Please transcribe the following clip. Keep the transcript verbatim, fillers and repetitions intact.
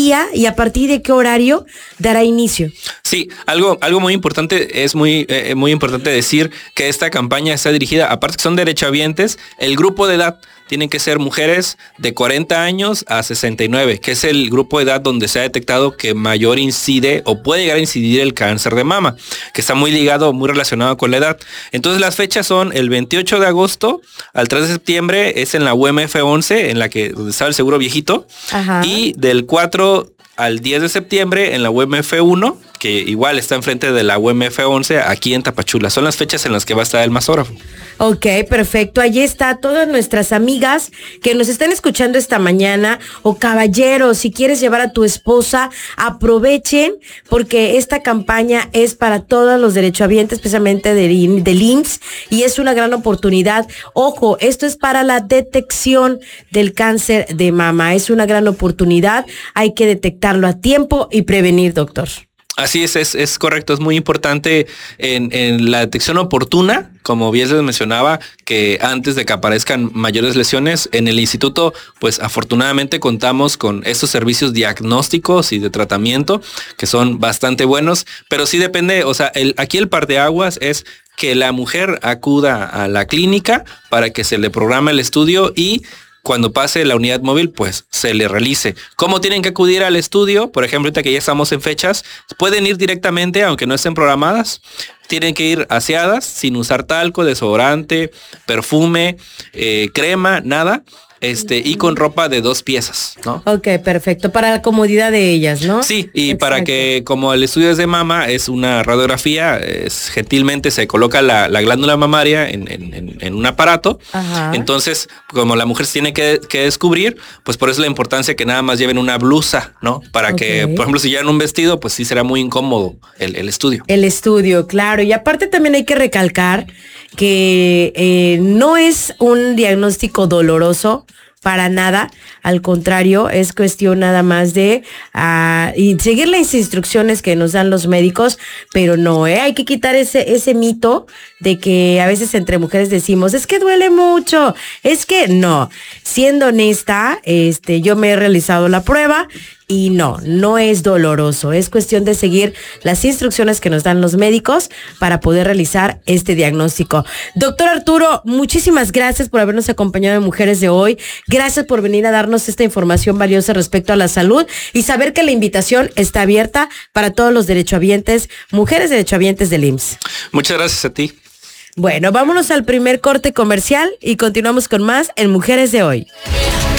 día y a partir de qué horario dará inicio? Sí, algo, algo muy importante, es muy, eh, muy importante decir que esta campaña está dirigida, aparte que son derechohabientes, el grupo de edad tienen que ser mujeres de cuarenta años a sesenta y nueve, que es el grupo de edad donde se ha detectado que mayor incide o puede llegar a incidir el cáncer de mama, que está muy ligado, muy relacionado con la edad. Entonces las fechas son el veintiocho de agosto al tres de septiembre, es en la U M F once, en la que donde estaba el seguro viejito. Ajá. Y del cuatro al diez de septiembre en la U M F uno, que igual está enfrente de la U M F once, aquí en Tapachula. Son las fechas en las que va a estar el masógrafo. Ok, perfecto. Allí está todas nuestras amigas que nos están escuchando esta mañana, o caballeros, si quieres llevar a tu esposa, aprovechen, porque esta campaña es para todos los derechohabientes, especialmente del I M S S, y es una gran oportunidad. Ojo, esto es para la detección del cáncer de mama. Es una gran oportunidad. Hay que detectarlo a tiempo y prevenir, doctor. Así es, es, es correcto, es muy importante en, en la detección oportuna, como bien les mencionaba, que antes de que aparezcan mayores lesiones, en el instituto, pues afortunadamente contamos con estos servicios diagnósticos y de tratamiento, que son bastante buenos, pero sí depende, o sea, el, aquí el parteaguas es que la mujer acuda a la clínica para que se le programe el estudio y cuando pase la unidad móvil, pues se le realice. ¿Cómo tienen que acudir al estudio? Por ejemplo, ahorita que ya estamos en fechas, pueden ir directamente, aunque no estén programadas. Tienen que ir aseadas, sin usar talco, desodorante, perfume, eh, crema, nada. Este, y con ropa de dos piezas, ¿no? Ok, perfecto. Para la comodidad de ellas, ¿no? Sí, y exacto. Para que, como el estudio es de mama, es una radiografía, es, gentilmente se coloca la, la glándula mamaria en, en, en un aparato. Ajá. Entonces, como la mujer se tiene que, que descubrir, pues por eso la importancia que nada más lleven una blusa, ¿no? Para okay. que, por ejemplo, si llevan un vestido, pues sí será muy incómodo el, el estudio. El estudio, claro. Y aparte también hay que recalcar que eh, no es un diagnóstico doloroso para nada, al contrario, es cuestión nada más de uh, y seguir las instrucciones que nos dan los médicos, pero no, ¿eh? Hay que quitar ese, ese mito de que a veces entre mujeres decimos, es que duele mucho, es que no. Siendo honesta, este, yo me he realizado la prueba y no, no es doloroso. Es cuestión de seguir las instrucciones que nos dan los médicos para poder realizar este diagnóstico. Doctor Arturo, muchísimas gracias por habernos acompañado en Mujeres de Hoy. Gracias por venir a darnos esta información valiosa respecto a la salud y saber que la invitación está abierta para todos los derechohabientes, mujeres derechohabientes del I M S S. Muchas gracias a ti. Bueno, vámonos al primer corte comercial y continuamos con más en Mujeres de Hoy.